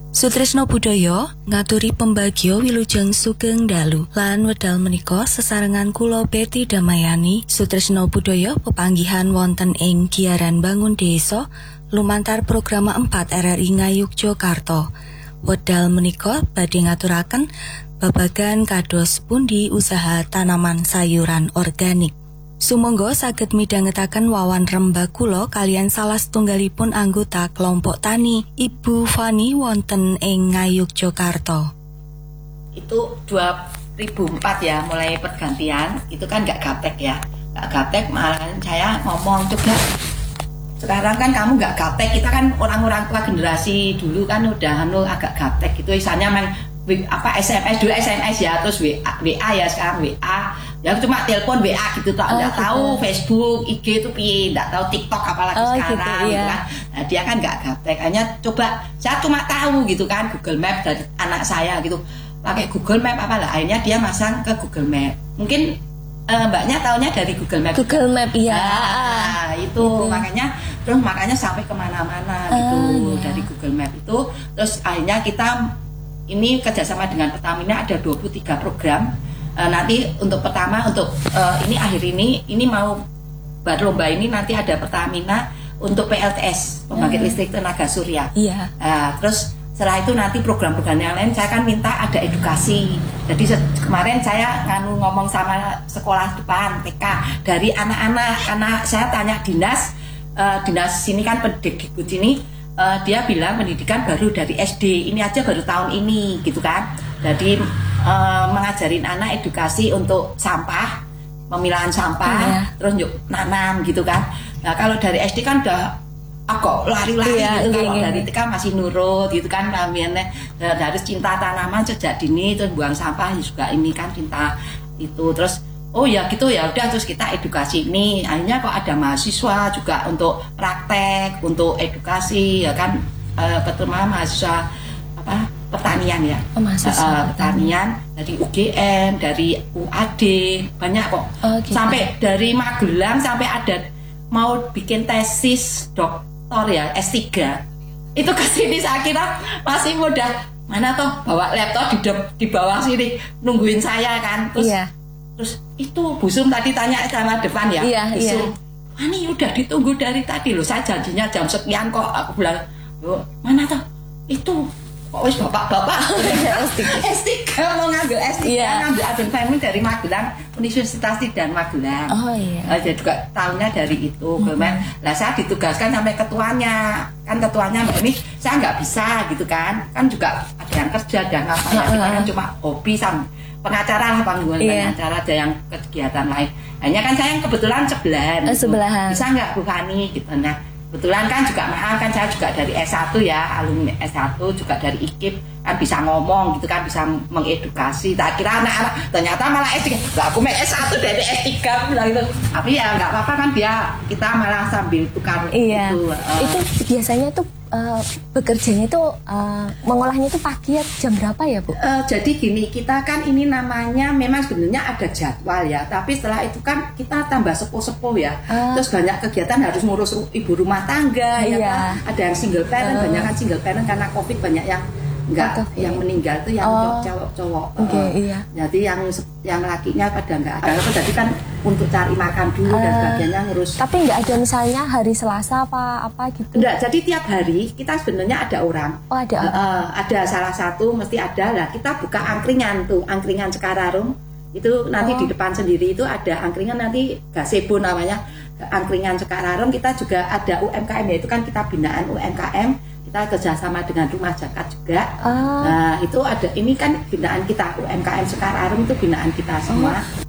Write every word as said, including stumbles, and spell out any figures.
Sutresno budaya ngaturi pembagio wilujeng sugeng dalu lan wedal menika sesarengan kula Betty Damayani Sutresno budaya pepanggihan wonten ing Giaran Bangun Desa lumantar program empat R R I Ngayogyakarta. Wedal menika badhe ngaturaken babagan kados pundi usaha tanaman sayuran organik. Sumangga saged midhangetaken wawan rembag kula kalian salah setunggalipun anggota kelompok tani Ibu Fani wonten ing Ngayogyakarta. Itu dua ribu empat ya, mulai pergantian. Itu kan nggak gaptek ya, nggak gaptek. Malah saya ngomong coba sekarang kan kamu nggak gaptek, kita kan orang-orang tua generasi dulu kan udah anu agak gaptek gitu. Misalnya main apa S M S dulu S M S ya, terus W A, W A ya sekarang W A. Ya cuma telepon W A gitu, tak oh, nggak gitu. Tahu Facebook, I G itu piye, nggak tahu TikTok apalagi oh, sekarang, gitu, iya. Gitu kan. Nah, dia kan nggak gaptek, hanya coba saya cuma tahu gitu kan Google Map dari anak saya gitu, pakai Google Map apa lah, akhirnya dia masang ke Google Map. Mungkin eh, mbaknya taunya dari Google Map. Google juga. Map ya. Nah, itu gitu. makanya terus makanya sampai kemana-mana uh, gitu iya. Dari Google Map itu, terus akhirnya kita ini kerjasama dengan Pertamina ada dua puluh tiga program. Uh, nanti untuk pertama untuk uh, ini akhir ini ini mau berlomba ini nanti ada Pertamina untuk P L T S pembangkit hmm. listrik tenaga surya. Iya. Uh, terus setelah itu nanti program-program yang lain saya kan minta ada edukasi. Jadi kemarin saya nganu ngomong sama sekolah depan T K dari anak-anak karena saya tanya dinas uh, dinas sini kan Pendikbud ini uh, dia bilang pendidikan baru dari S D ini aja baru tahun ini gitu kan. Jadi uh, mengajarin anak edukasi untuk sampah, pemilahan sampah, iya. Terus yuk nanam gitu kan. Nah kalau dari S D kan udah kok lari-lari iya, gitu kan. Kalau dari T K masih nurut gitu kan, namanya harus cinta tanaman sejak dini, terus buang sampah juga ini kan cinta itu. Terus oh ya gitu ya udah, terus kita edukasi ini. Akhirnya kok ada mahasiswa juga untuk praktek, untuk edukasi ya kan, uh, ketemu mahasiswa apa? Pertanian ya, oh, uh, pertanian dari U G M, dari U A D, banyak kok. Oh, gitu. Sampai dari Magelang sampai ada mau bikin tesis doktor ya S tiga. Itu kesini saya kira masih muda. Mana toh bawa laptop di, di bawah sini nungguin saya kan. Terus, iya. Terus itu Bu Sum tadi tanya sama depan ya. Iya, Bu Sum, iya. Ini udah ditunggu dari tadi loh. Saya janjinya jam sekian kok. Aku bilang, loh, mana toh? Itu kok wis bapak-bapak S tiga mau ngambil S tiga yeah. Ngambil adon farming dari Magelang, Universitas Tidan Magelang. Oh iya. Yeah. Jadi juga tahunnya dari itu. Mm-hmm. Lah saya ditugaskan sampai ketuanya. Kan ketuanya ini saya nggak bisa gitu kan. Kan juga ada yang kerja dan apa ya. Kita kan cuma hobi sama pengacara lah, panggungan yeah. pengacara, ada yang kegiatan lain. Hanya kan saya yang kebetulan sebelahan. Oh, sebelahan. Bisa nggak Bu Fani gitu. Nah kebetulan kan juga maaf kan saya juga dari S satu ya, alumni S satu juga dari I K I P kan bisa ngomong gitu kan, bisa mengedukasi. Tak kira anak-anak ternyata malah S tiga. Lah aku main S satu dari S tiga bilang gitu. Tapi ya nggak apa-apa kan, dia kita malah sambil tukar iya. Itu. Uh, itu biasanya tuh uh, bekerjanya itu uh, mengolahnya itu pagi ya, jam berapa ya Bu? Uh, jadi gini, kita kan ini namanya memang sebenarnya ada jadwal ya, tapi setelah itu kan kita tambah sepuh-sepuh ya. Uh. Terus banyak kegiatan harus ngurus ibu rumah tangga iya. Ya kan. Ada yang single parent, uh. banyak kan single parent karena Covid banyak yang enggak, okay. Yang meninggal itu yang oh. cowok-cowok. Okay, uh, iya. Jadi yang yang lakinya pada enggak ada. Jadi kan untuk cari makan dulu uh, dan sebagainya ngurus. Tapi enggak ada misalnya hari Selasa apa apa gitu. Enggak, jadi tiap hari kita sebenarnya ada orang. Oh, ada. Uh, uh, ada salah satu mesti ada lah. Kita buka angkringan tuh, angkringan Sekararung. Itu nanti oh. Di depan sendiri itu ada angkringan, nanti gazebo namanya. Angkringan Sekararung. Kita juga ada U M K M, yaitu kan kita binaan U M K M. Kita kerjasama dengan Rumah Zakat juga. Oh. Nah itu ada, ini kan binaan kita U M K M Sekararung, itu binaan kita semua. Oh.